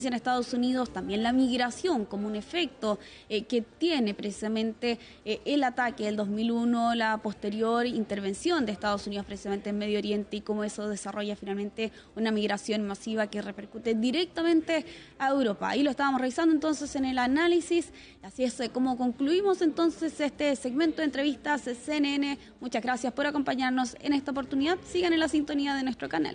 En Estados Unidos, también la migración como un efecto que tiene precisamente el ataque del 2001, la posterior intervención de Estados Unidos precisamente en Medio Oriente y cómo eso desarrolla finalmente una migración masiva que repercute directamente a Europa. Ahí lo estábamos revisando entonces en el análisis, así es como concluimos entonces este segmento de entrevistas CNN. Muchas gracias por acompañarnos en esta oportunidad. Sigan en la sintonía de nuestro canal.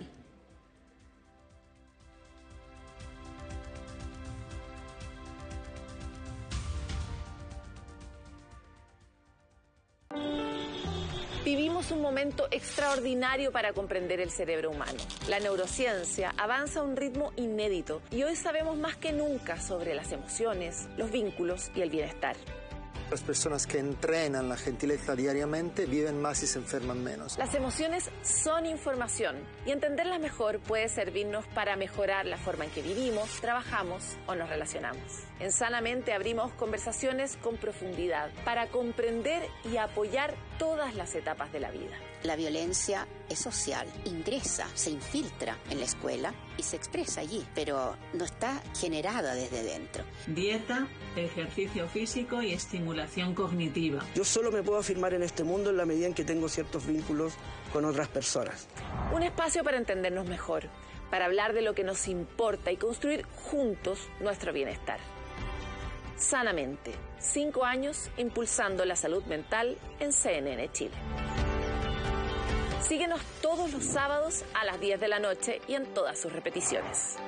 Vivimos un momento extraordinario para comprender el cerebro humano. La neurociencia avanza a un ritmo inédito y hoy sabemos más que nunca sobre las emociones, los vínculos y el bienestar. Las personas que entrenan la gentileza diariamente viven más y se enferman menos. Las emociones son información y entenderlas mejor puede servirnos para mejorar la forma en que vivimos, trabajamos o nos relacionamos. En Sanamente abrimos conversaciones con profundidad para comprender y apoyar todas las etapas de la vida. La violencia es social, ingresa, se infiltra en la escuela y se expresa allí, pero no está generada desde dentro. Dieta, ejercicio físico y estimulación cognitiva. Yo solo me puedo afirmar en este mundo en la medida en que tengo ciertos vínculos con otras personas. Un espacio para entendernos mejor, para hablar de lo que nos importa y construir juntos nuestro bienestar. Sanamente, 5 años impulsando la salud mental en CNN Chile. Síguenos todos los sábados a las 10 de la noche y en todas sus repeticiones.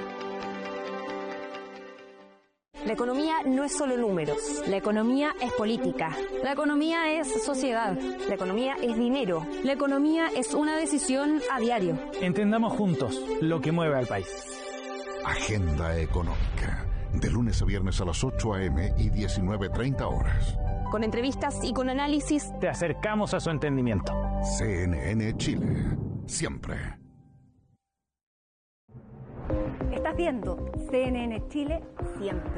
La economía no es solo números. La economía es política. La economía es sociedad. La economía es dinero. La economía es una decisión a diario. Entendamos juntos lo que mueve al país. Agenda Económica. De lunes a viernes a las 8 a.m. y 19:30 horas. Con entrevistas y con análisis. Te acercamos a su entendimiento. CNN Chile. Siempre. Estás viendo CNN Chile siempre.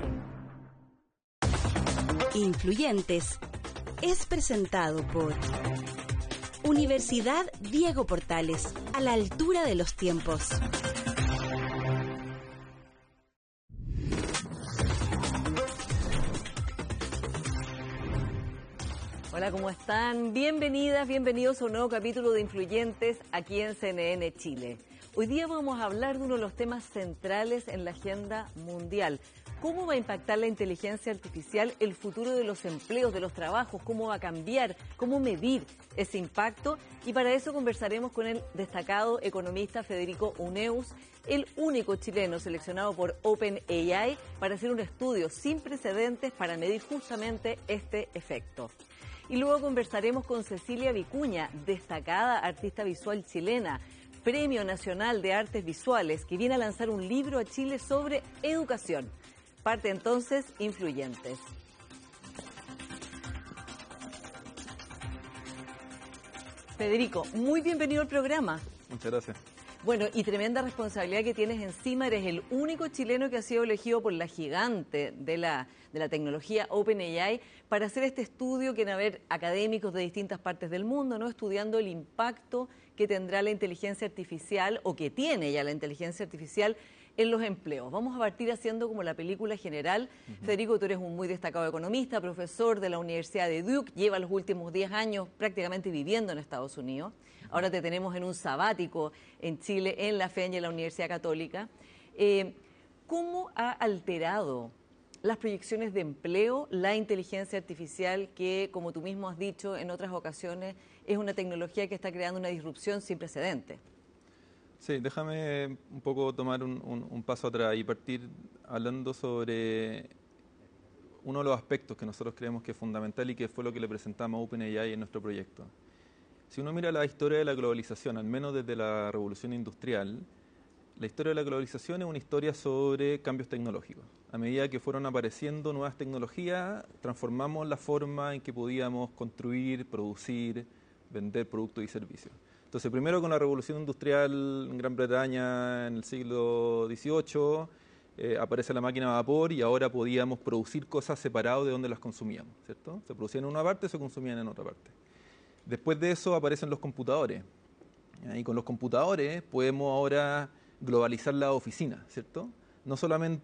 Influyentes es presentado por Universidad Diego Portales, a la altura de los tiempos. Hola, ¿cómo están? Bienvenidas, bienvenidos a un nuevo capítulo de Influyentes aquí en CNN Chile. Hoy día vamos a hablar de uno de los temas centrales en la agenda mundial. ¿Cómo va a impactar la inteligencia artificial el futuro de los empleos, de los trabajos? ¿Cómo va a cambiar? ¿Cómo medir ese impacto? Y para eso conversaremos con el destacado economista Federico Uneus, el único chileno seleccionado por OpenAI para hacer un estudio sin precedentes para medir justamente este efecto. Y luego conversaremos con Cecilia Vicuña, destacada artista visual chilena, Premio Nacional de Artes Visuales, que viene a lanzar un libro a Chile sobre educación. Parte entonces Influyentes. Federico, muy bienvenido al programa. Muchas gracias. Bueno, y tremenda responsabilidad que tienes encima. Eres el único chileno que ha sido elegido por la gigante de la tecnología OpenAI para hacer este estudio que van a haber académicos de distintas partes del mundo, ¿no? Estudiando el impacto que tendrá la inteligencia artificial o que tiene ya la inteligencia artificial en los empleos. Vamos a partir haciendo como la película general. Federico, tú eres un muy destacado economista, profesor de la Universidad de Duke, lleva los últimos 10 años prácticamente viviendo en Estados Unidos. Ahora te tenemos en un sabático en Chile, en la FEN y en la Universidad Católica. ¿Cómo ha alterado las proyecciones de empleo la inteligencia artificial que, como tú mismo has dicho en otras ocasiones, es una tecnología que está creando una disrupción sin precedentes? Sí, déjame un poco tomar un paso atrás y partir hablando sobre uno de los aspectos que nosotros creemos que es fundamental y que fue lo que le presentamos a OpenAI en nuestro proyecto. Si uno mira la historia de la globalización, al menos desde la revolución industrial, la historia de la globalización es una historia sobre cambios tecnológicos. A medida que fueron apareciendo nuevas tecnologías, transformamos la forma en que podíamos construir, producir, vender productos y servicios. Entonces, primero con la revolución industrial en Gran Bretaña en el siglo XVIII, aparece la máquina a vapor y ahora podíamos producir cosas separadas de donde las consumíamos, ¿cierto? Se producían en una parte, se consumían en otra parte. Después de eso aparecen los computadores. Y con los computadores podemos ahora globalizar la oficina, ¿cierto? no solamente